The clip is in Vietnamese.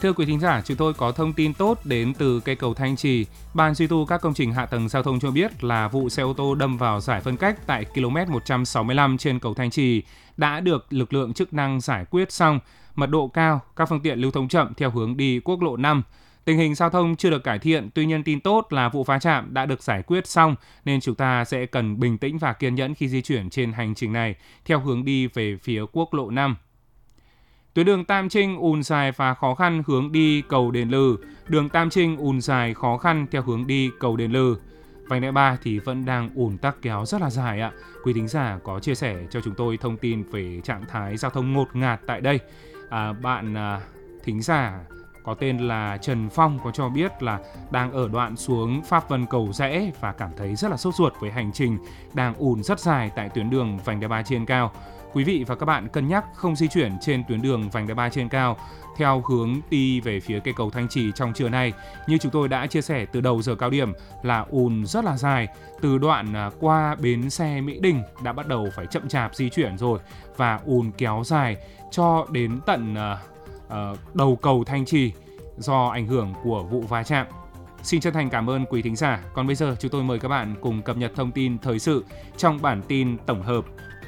Thưa quý thính giả, chúng tôi có thông tin tốt đến từ cây cầu Thanh Trì. Ban duy tu các công trình hạ tầng giao thông cho biết là vụ xe ô tô đâm vào giải phân cách tại km 165 trên cầu Thanh Trì đã được lực lượng chức năng giải quyết xong. Mật độ cao, các phương tiện lưu thông chậm theo hướng đi quốc lộ 5. Tình hình giao thông chưa được cải thiện, tuy nhiên tin tốt là vụ va chạm đã được giải quyết xong nên chúng ta sẽ cần bình tĩnh và kiên nhẫn khi di chuyển trên hành trình này theo hướng đi về phía quốc lộ 5. Tuyến đường Tam Trinh ùn dài và khó khăn hướng đi cầu Đền Lừ. Đường Tam Trinh ùn dài khó khăn theo hướng đi cầu Đền Lừ. Vành đai 3 thì vẫn đang ùn tắc kéo rất là dài ạ. Quý thính giả có chia sẻ cho chúng tôi thông tin về trạng thái giao thông ngột ngạt tại đây. Bạn thính giả có tên là Trần Phong có cho biết là đang ở đoạn xuống Pháp Vân Cầu Giẽ và cảm thấy rất là sốt ruột với hành trình đang ùn rất dài tại tuyến đường vành đai 3 trên cao. Quý vị và các bạn cân nhắc không di chuyển trên tuyến đường vành đai 3 trên cao theo hướng đi về phía cây cầu Thanh Trì trong trưa nay. Như chúng tôi đã chia sẻ từ đầu giờ cao điểm là ùn rất là dài, từ đoạn qua bến xe Mỹ Đình đã bắt đầu phải chậm chạp di chuyển rồi và ùn kéo dài cho đến tận đầu cầu Thanh Trì do ảnh hưởng của vụ va chạm. Xin chân thành cảm ơn quý thính giả. Còn bây giờ chúng tôi mời các bạn cùng cập nhật thông tin thời sự trong bản tin tổng hợp